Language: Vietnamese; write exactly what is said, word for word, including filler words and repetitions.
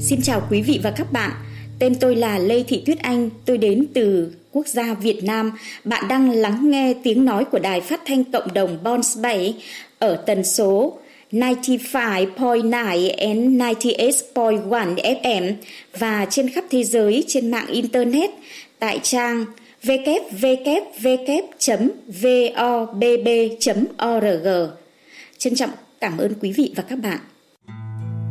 Xin chào quý vị và các bạn. Tên tôi là Lê Thị Tuyết Anh, tôi đến từ quốc gia Việt Nam. Bạn đang lắng nghe tiếng nói của Đài Phát thanh Cộng đồng Bones bảy ở tần số chín mươi lăm phẩy chín and chín mươi tám phẩy một ép em và trên khắp thế giới trên mạng Internet tại trang w w w chấm vobb chấm org. Trân trọng cảm ơn quý vị và các bạn.